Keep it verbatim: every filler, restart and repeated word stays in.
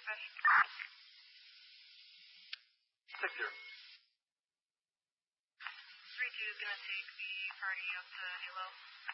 Dispatch. Six zero. Three two is gonna take the party up to Halo.